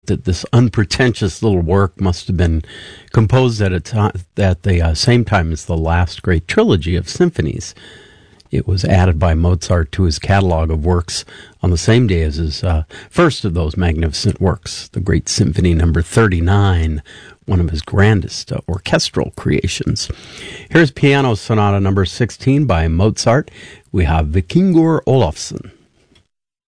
that this unpretentious little work must have been composed at the same time as the last great trilogy of symphonies. It was added by Mozart to his catalog of works on the same day as his first of those magnificent works, the Great Symphony Number 39, one of his grandest orchestral creations. Here's Piano Sonata Number 16 by Mozart. We have Vikingur Olafsson.